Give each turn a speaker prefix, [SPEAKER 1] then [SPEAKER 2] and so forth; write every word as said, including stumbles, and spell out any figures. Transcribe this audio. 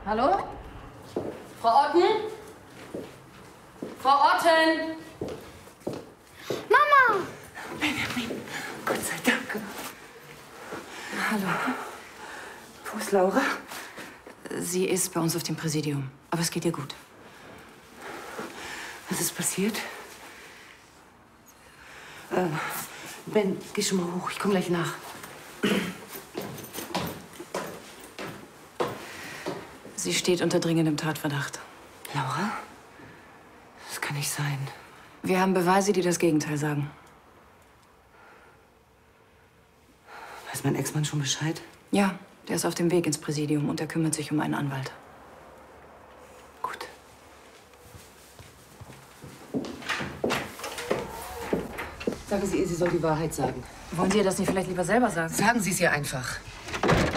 [SPEAKER 1] Hallo? Frau Otten? Frau Otten!
[SPEAKER 2] Mama!
[SPEAKER 3] Benjamin, Gott sei Dank. Hallo. Wo ist Laura?
[SPEAKER 4] Sie ist bei uns auf dem Präsidium, aber es geht ihr gut.
[SPEAKER 3] Was ist passiert? Äh, Ben, geh schon mal hoch. Ich komme gleich nach.
[SPEAKER 4] Sie steht unter dringendem Tatverdacht.
[SPEAKER 3] Laura? Das kann nicht sein.
[SPEAKER 4] Wir haben Beweise, die das Gegenteil sagen.
[SPEAKER 3] Weiß mein Ex-Mann schon Bescheid?
[SPEAKER 4] Ja, der ist auf dem Weg ins Präsidium und er kümmert sich um einen Anwalt.
[SPEAKER 3] Gut. Sagen Sie ihr, sie soll die Wahrheit sagen.
[SPEAKER 4] Wollen Sie ihr das nicht vielleicht lieber selber sagen?
[SPEAKER 3] Sagen Sie es ihr einfach.